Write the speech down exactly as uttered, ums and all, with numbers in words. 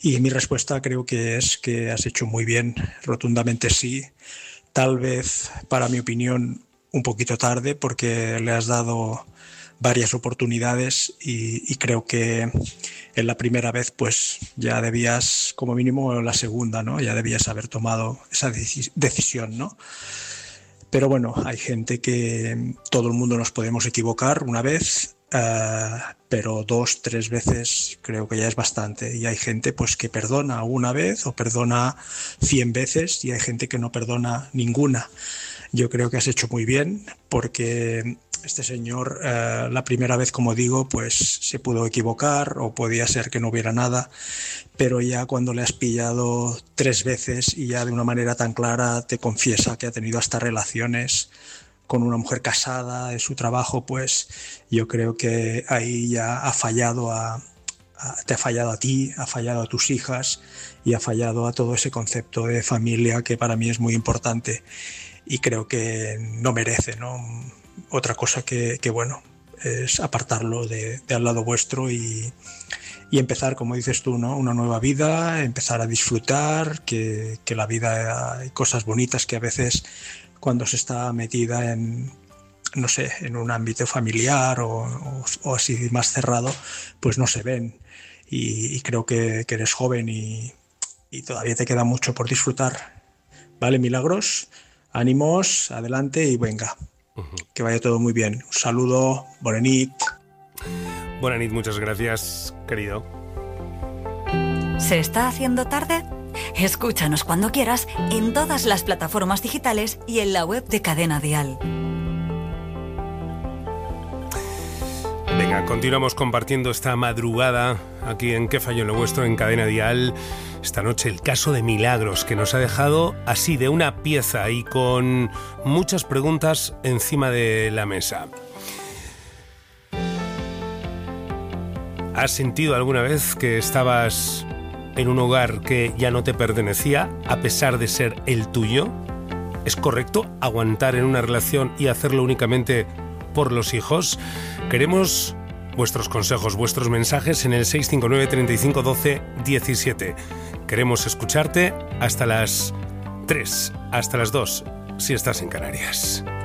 Y mi respuesta creo que es que has hecho muy bien, rotundamente sí. Tal vez, para mi opinión, un poquito tarde, porque le has dado varias oportunidades y, y creo que en la primera vez pues ya debías, como mínimo en la segunda, ¿no? Ya debías haber tomado esa deci- decisión, ¿no? Pero bueno, hay gente que todo el mundo nos podemos equivocar una vez, uh, pero dos, tres veces creo que ya es bastante. Y hay gente pues que perdona una vez o perdona cien veces y hay gente que no perdona ninguna. Yo creo que has hecho muy bien porque este señor, uh, la primera vez, como digo, pues se pudo equivocar o podía ser que no hubiera nada, pero ya cuando le has pillado tres veces y ya de una manera tan clara te confiesa que ha tenido hasta relaciones con una mujer casada en su trabajo, pues yo creo que ahí ya ha fallado a, a, te ha fallado a ti, ha fallado a tus hijas y ha fallado a todo ese concepto de familia que para mí es muy importante y creo que no merece, ¿no? Otra cosa que, que bueno, es apartarlo de, de al lado vuestro y Y empezar, como dices tú, ¿no? Una nueva vida, empezar a disfrutar, que, que la vida hay cosas bonitas que a veces cuando se está metida en, no sé, en un ámbito familiar o, o, o así más cerrado, pues no se ven. Y, y creo que, que eres joven y, y todavía te queda mucho por disfrutar. ¿Vale, Milagros? Ánimos, adelante y venga. Uh-huh. Que vaya todo muy bien. Un saludo, bona nit. Buenas noches, muchas gracias, querido. ¿Se está haciendo tarde? Escúchanos cuando quieras en todas las plataformas digitales y en la web de Cadena Dial. Venga, continuamos compartiendo esta madrugada aquí en ¿Qué falló en lo vuestro? En Cadena Dial. Esta noche el caso de Milagros, que nos ha dejado así de una pieza y con muchas preguntas encima de la mesa. ¿Has sentido alguna vez que estabas en un hogar que ya no te pertenecía, a pesar de ser el tuyo? ¿Es correcto aguantar en una relación y hacerlo únicamente por los hijos? Queremos vuestros consejos, vuestros mensajes en el seis cinco nueve, treinta y cinco, doce, diecisiete. Queremos escucharte hasta las tres, hasta las dos, si estás en Canarias.